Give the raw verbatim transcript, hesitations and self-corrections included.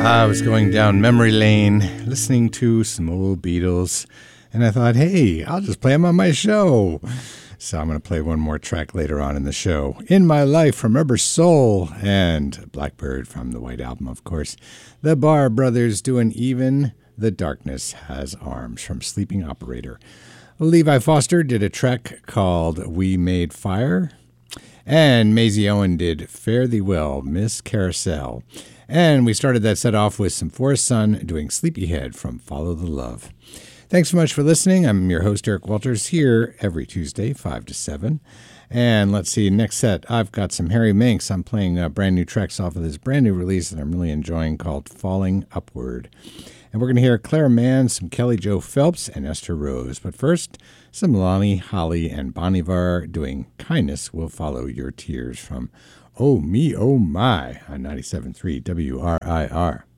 I was going down memory lane, listening to some old Beatles, and I thought, hey, I'll just play them on my show. So I'm going to play one more track later on in the show. In My Life from Rubber Soul, and Blackbird from the White Album, of course. The Barr Brothers doing Even the Darkness Has Arms from Sleeping Operator. Levi Foster did a track called We Made Fire, and Maisie Owen did Fare Thee Well, Miss Carousel. And we started that set off with some Forest Sun doing Sleepyhead from Follow the Love. Thanks so much for listening. I'm your host, Eric Walters, here every Tuesday, five to seven. And let's see, next set, I've got some Harry Minks. I'm playing uh, brand new tracks off of this brand new release that I'm really enjoying called Falling Upward. And we're going to hear Claire Mann, some Kelly Jo Phelps, and Esther Rose. But first, some Lonnie, Holly, and Bon Iver doing Kindness Will Follow Your Tears from Oh Me, Oh My on ninety-seven point three W R I R.